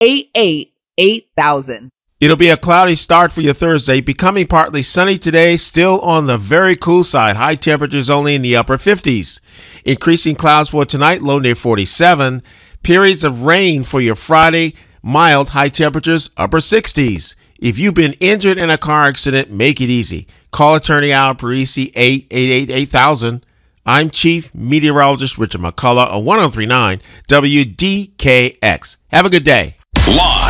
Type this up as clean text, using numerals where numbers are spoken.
888-8000. It'll be a cloudy start for your Thursday, becoming partly sunny today, still on the very cool side. High temperatures only in the upper 50s. Increasing clouds for tonight, low near 47. Periods of rain for your Friday, mild, high temperatures, upper 60s. If you've been injured in a car accident, make it easy. Call attorney Al Parisi, 888-8000. I'm Chief Meteorologist Richard McCullough on 1039 WDKX. Have a good day. Live